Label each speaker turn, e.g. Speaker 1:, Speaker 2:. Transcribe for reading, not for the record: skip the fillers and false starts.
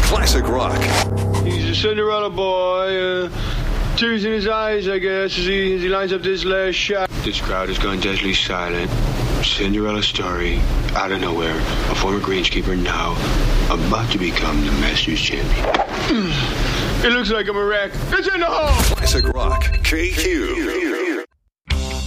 Speaker 1: Classic rock.
Speaker 2: He's a Cinderella boy, tears in his eyes, I guess, as he lines up this last shot. This crowd has gone deadly silent. Cinderella story, out of nowhere. A former greenskeeper now about to become the Masters champion. It looks like I'm a wreck. It's in the hole!
Speaker 1: Classic rock. KQ.